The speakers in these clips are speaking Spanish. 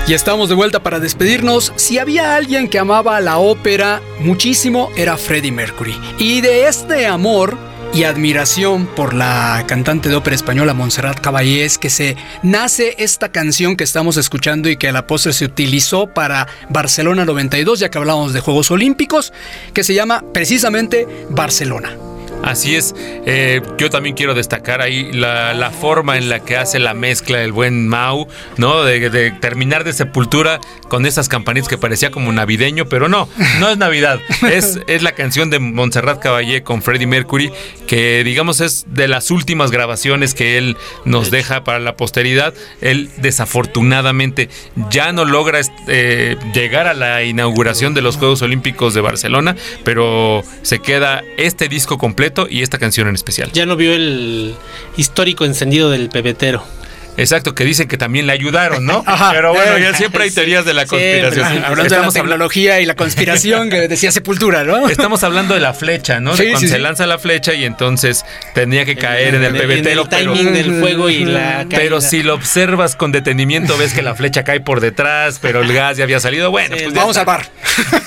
Y estamos de vuelta para despedirnos. Si había alguien que amaba la ópera muchísimo, era Freddie Mercury. Y de este amor y admiración por la cantante de ópera española Montserrat Caballé es que se nace esta canción que estamos escuchando y que a la postre se utilizó para Barcelona 92, ya que hablábamos de Juegos Olímpicos, que se llama precisamente Barcelona. Así es, yo también quiero destacar ahí la forma en la que hace la mezcla el buen Mau, ¿no? De terminar de Sepultura con esas campanitas que parecía como navideño, pero no es Navidad, es la canción de Montserrat Caballé con Freddie Mercury, que digamos es de las últimas grabaciones que él nos deja para la posteridad. Él desafortunadamente ya no logra llegar a la inauguración de los Juegos Olímpicos de Barcelona, pero se queda este disco completo y esta canción en especial. Ya no vio el histórico encendido del pebetero. Exacto, que dicen que también le ayudaron, ¿no? Ajá, pero bueno, ya siempre hay teorías de la conspiración. Sí, hablando de la tecnología y la conspiración que decía Sepultura, ¿no? Estamos hablando de la flecha, ¿no? De cuando se lanza la flecha y entonces tenía que caer en el pebetero. El timing del fuego y la caída. Pero si lo observas con detenimiento, ves que la flecha cae por detrás, pero el gas ya había salido. Bueno, pues vamos al bar.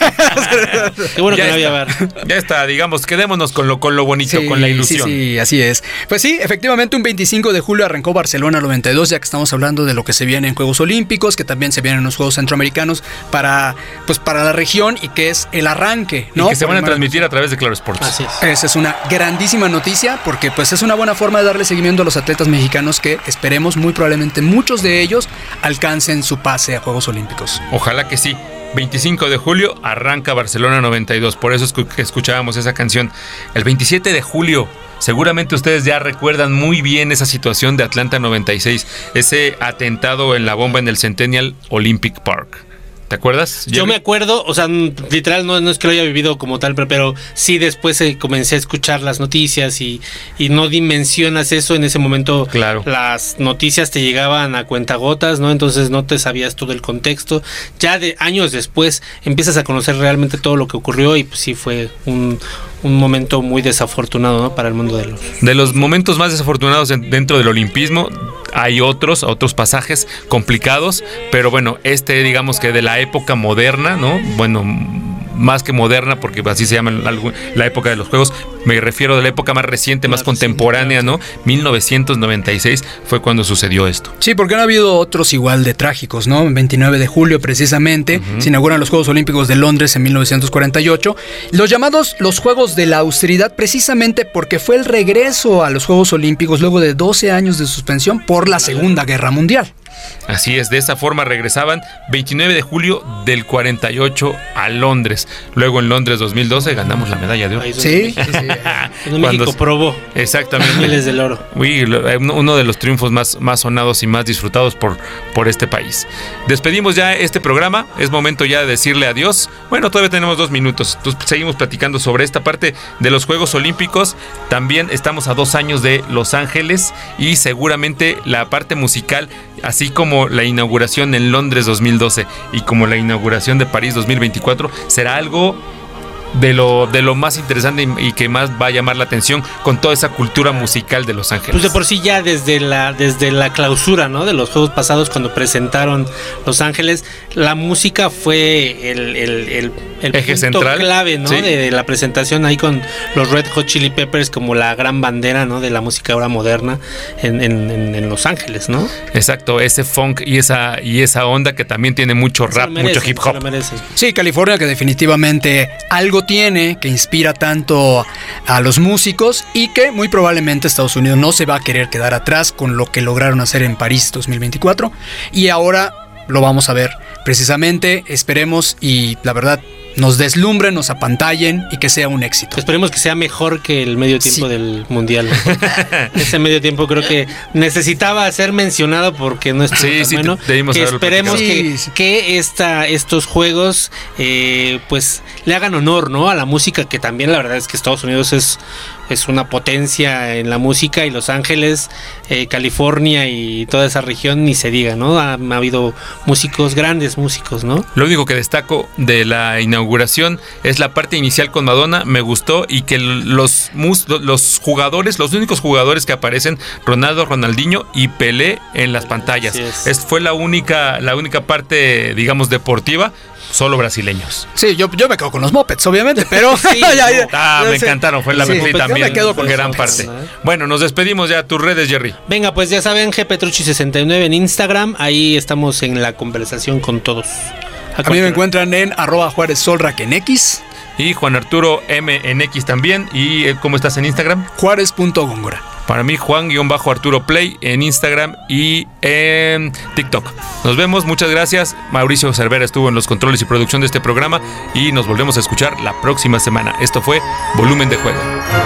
Qué bueno que no había bar. Ya está, digamos, quedémonos con lo bonito, con la ilusión. Sí, así es. Pues sí, efectivamente, un 25 de julio arrancó Barcelona 92, ya que estamos hablando de lo que se viene en Juegos Olímpicos, que también se vienen en los Juegos Centroamericanos para la región y que es el arranque, ¿no? Y que se van a transmitir a través de Claro Sports. Así es. Esa es una grandísima noticia porque pues es una buena forma de darle seguimiento a los atletas mexicanos que esperemos muy probablemente muchos de ellos alcancen su pase a Juegos Olímpicos. Ojalá que sí. 25 de julio arranca Barcelona 92, por eso escuchábamos esa canción. El 27 de julio, seguramente ustedes ya recuerdan muy bien esa situación de Atlanta 96, ese atentado en la bomba en el Centennial Olympic Park. ¿Te acuerdas? Yo me acuerdo, o sea, literal no es que lo haya vivido como tal, pero sí después comencé a escuchar las noticias y no dimensionas eso en ese momento. Claro. Las noticias te llegaban a cuentagotas, ¿no? Entonces no te sabías todo el contexto. Ya de años después empiezas a conocer realmente todo lo que ocurrió y pues sí fue un momento muy desafortunado, ¿no? Para el mundo de los momentos más desafortunados dentro del olimpismo. Hay otros pasajes complicados, pero bueno, digamos que de la época moderna, ¿no? Bueno, más que moderna, porque así se llama la época de los Juegos, me refiero de la época más reciente, más contemporánea, ¿no? 1996 fue cuando sucedió esto. Sí, porque han habido otros igual de trágicos, ¿no? El 29 de julio precisamente se inauguran los Juegos Olímpicos de Londres en 1948, los llamados los Juegos de la Austeridad, precisamente porque fue el regreso a los Juegos Olímpicos luego de 12 años de suspensión por la Segunda Guerra Mundial. Así es, de esa forma regresaban 29 de julio del 48 a Londres. Luego en Londres 2012 ganamos la medalla de oro. Sí. México probó. Exactamente. Miles del oro. Uno de los triunfos más sonados y más disfrutados por este país. Despedimos ya este programa. Es momento ya de decirle adiós. Bueno, todavía tenemos 2 minutos. Entonces seguimos platicando sobre esta parte de los Juegos Olímpicos. También estamos a 2 años de Los Ángeles y seguramente la parte musical, así como la inauguración en Londres 2012 y como la inauguración de París 2024, será algo de lo más interesante y que más va a llamar la atención con toda esa cultura musical de Los Ángeles. Pues de por sí ya desde la clausura, ¿no? De los Juegos pasados, cuando presentaron Los Ángeles, la música fue el eje punto central, clave, ¿no? Sí. De la presentación ahí con los Red Hot Chili Peppers como la gran bandera, ¿no? De la música ahora moderna en Los Ángeles, ¿no? Exacto, ese funk y esa onda que también tiene mucho rap, mucho hip hop. Sí, California, que definitivamente algo tiene que inspira tanto a los músicos y que muy probablemente Estados Unidos no se va a querer quedar atrás con lo que lograron hacer en París 2024 y ahora lo vamos a ver precisamente, esperemos y la verdad nos deslumbren, nos apantallen y que sea un éxito. Esperemos que sea mejor que el medio tiempo del Mundial. Ese medio tiempo creo que necesitaba ser mencionado porque no estuvo tan bueno. Que esperemos que estos juegos pues le hagan honor, ¿no? A la música, que también la verdad es que Estados Unidos es es una potencia en la música, y Los Ángeles, California y toda esa región ni se diga, ¿no? Ha habido músicos, grandes músicos, ¿no? Lo único que destaco de la inauguración es la parte inicial con Madonna, me gustó, y que los jugadores, los únicos jugadores que aparecen, Ronaldo, Ronaldinho y Pelé en las pantallas. Fue la única parte, digamos, deportiva. Solo brasileños. Sí, yo me quedo con los Mopeds, obviamente, pero sí, me encantaron, fue la también gran parte. Bueno, nos despedimos ya. Tus redes, Jerry. Venga, pues ya saben, gpetrucci69 en Instagram, ahí estamos en la conversación con todos. A mí me encuentran en @JuárezSolrak en X. Y Juan Arturo M en X también. ¿Y cómo estás en Instagram? Juárez.góngora. Para mí, Juan-Arturo Play en Instagram y en TikTok. Nos vemos, muchas gracias. Mauricio Cervera estuvo en los controles y producción de este programa, y nos volvemos a escuchar la próxima semana. Esto fue Volumen de Juego.